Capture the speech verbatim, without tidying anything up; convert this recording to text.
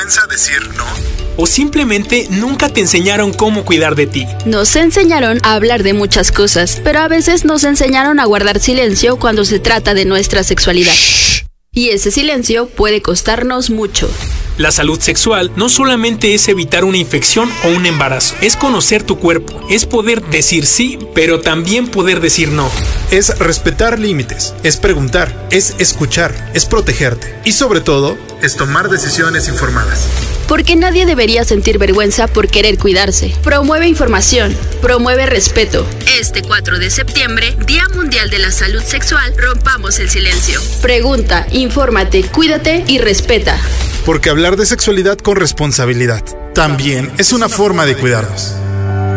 vergüenza decir no? O simplemente nunca te enseñaron cómo cuidar de ti. Nos enseñaron a hablar de muchas cosas, pero a veces nos enseñaron a guardar silencio cuando se trata de nuestra sexualidad. Shh. Y ese silencio puede costarnos mucho. La salud sexual no solamente es evitar una infección o un embarazo, es conocer tu cuerpo, es poder decir sí, pero también poder decir no. Es respetar límites, es preguntar, es escuchar, es protegerte y sobre todo, es tomar decisiones informadas. Porque nadie debería sentir vergüenza por querer cuidarse. Promueve información, promueve respeto. Este cuatro de septiembre, Día Mundial de la Salud Sexual, rompamos el silencio. Pregunta, infórmate, cuídate y respeta. Porque hablar de sexualidad con responsabilidad también es una forma de cuidarnos.